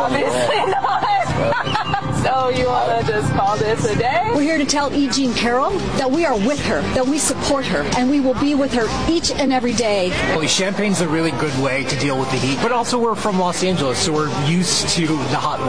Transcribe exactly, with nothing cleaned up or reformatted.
Obviously not. So you want to just call this a day? We're here to tell E. Jean Carroll that we are with her, that we support her, and we will be with her each and every day. Well, champagne's a really good way to deal with the heat, but also we're from Los Angeles, so we're used to the hot weather.